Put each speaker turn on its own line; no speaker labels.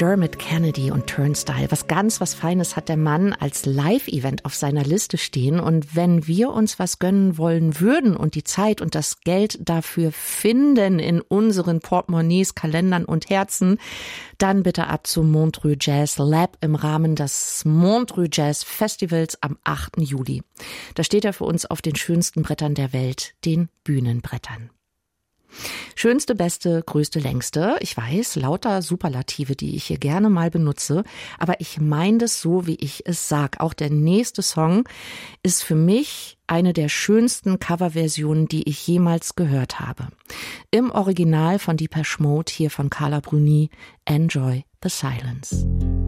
Dermot Kennedy und Turnstile. Was Feines hat der Mann als Live-Event auf seiner Liste stehen. Und wenn wir uns was gönnen wollen würden und die Zeit und das Geld dafür finden in unseren Portemonnaies, Kalendern und Herzen, dann bitte ab zum Montreux Jazz Lab im Rahmen des Montreux Jazz Festivals am 8. Juli. Da steht er für uns auf den schönsten Brettern der Welt, den Bühnenbrettern. Schönste, beste, größte, längste. Ich weiß, lauter Superlative, die ich hier gerne mal benutze, aber ich meine das so, wie ich es sag. Auch der nächste Song ist für mich eine der schönsten Coverversionen, die ich jemals gehört habe. Im Original von Depeche Mode, hier von Carla Bruni, Enjoy the Silence.